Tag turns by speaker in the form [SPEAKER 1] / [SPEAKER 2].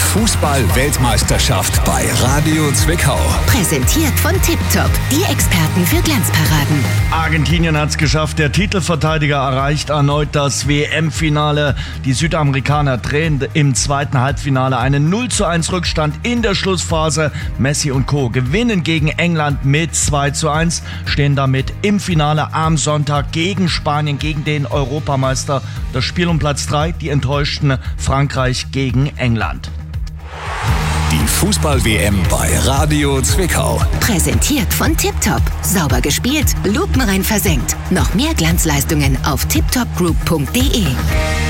[SPEAKER 1] Fußball-Weltmeisterschaft bei Radio Zwickau.
[SPEAKER 2] Präsentiert von Tiptop, die Experten für Glanzparaden.
[SPEAKER 3] Argentinien hat es geschafft, der Titelverteidiger erreicht erneut das WM-Finale. Die Südamerikaner drehen im zweiten Halbfinale einen 0:1 Rückstand in der Schlussphase. Messi und Co. gewinnen gegen England mit 2:1, stehen damit im Finale am Sonntag gegen Spanien, gegen den Europameister. Das Spiel um Platz 3, die enttäuschten Frankreich gegen England.
[SPEAKER 1] Die Fußball-WM bei Radio Zwickau.
[SPEAKER 2] Präsentiert von Tiptop. Sauber gespielt, lupenrein versenkt. Noch mehr Glanzleistungen auf tiptopgroup.de.